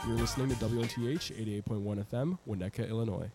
You're listening to WNTH 88.1 FM, Winnetka, Illinois.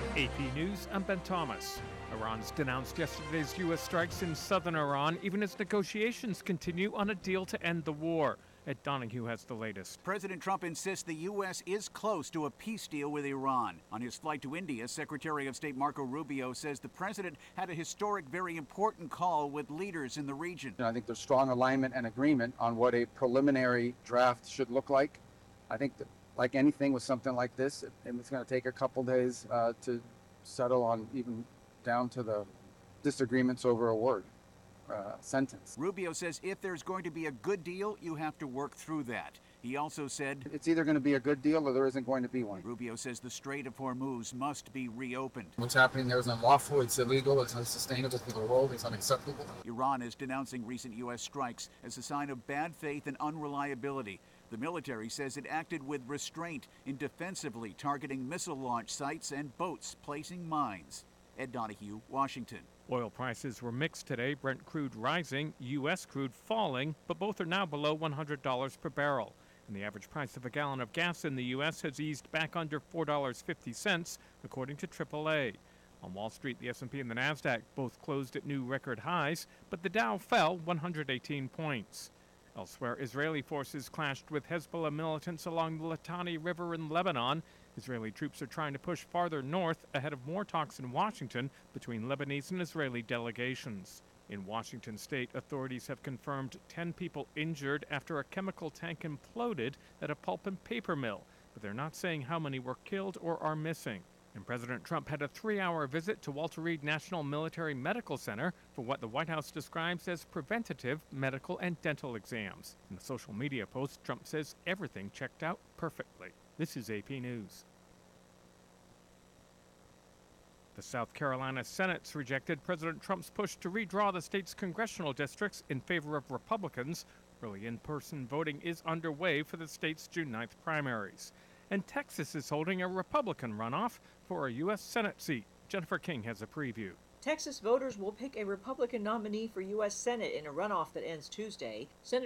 AP News, I'm Ben Thomas. Iran's denounced yesterday's U.S. strikes in southern Iran, even as negotiations continue on a deal to end the war. Ed Donahue has the latest. President Trump insists the U.S. is close to a peace deal with Iran. On his flight to India, Secretary of State Marco Rubio says the president had a historic, very important call with leaders in the region. I think there's strong alignment and agreement on what a preliminary draft should look like. I think that, like anything with something like this, it's going to take a couple days to settle on, even down to the disagreements over a word. Sentence. Rubio says if there's going to be a good deal, you have to work through that. He also said it's either going to be a good deal or there isn't going to be one. Rubio says the Strait of Hormuz must be reopened. What's happening there is unlawful, it's illegal, it's unsustainable for the world, it's unacceptable. Iran is denouncing recent U.S. strikes as a sign of bad faith and unreliability. The military says it acted with restraint in defensively targeting missile launch sites and boats placing mines. Ed Donahue, Washington. Oil prices were mixed today, Brent crude rising, U.S. crude falling, but both are now below $100 per barrel. And the average price of a gallon of gas in the U.S. has eased back under $4.50, according to AAA. On Wall Street, the S&P and the Nasdaq both closed at new record highs, but the Dow fell 118 points. Elsewhere, Israeli forces clashed with Hezbollah militants along the Litani River in Lebanon. Israeli troops are trying to push farther north ahead of more talks in Washington between Lebanese and Israeli delegations. In Washington state, authorities have confirmed 10 people injured after a chemical tank imploded at a pulp and paper mill, but they're not saying how many were killed or are missing. And President Trump had a 3-hour visit to Walter Reed National Military Medical Center for what the White House describes as preventative medical and dental exams. In a social media post, Trump says everything checked out perfectly. This is AP News. The South Carolina Senate's rejected President Trump's push to redraw the state's congressional districts in favor of Republicans. Early in-person voting is underway for the state's June 9th primaries. And Texas is holding a Republican runoff for a U.S. Senate seat. Jennifer King has a preview. Texas voters will pick a Republican nominee for U.S. Senate in a runoff that ends Tuesday. Senator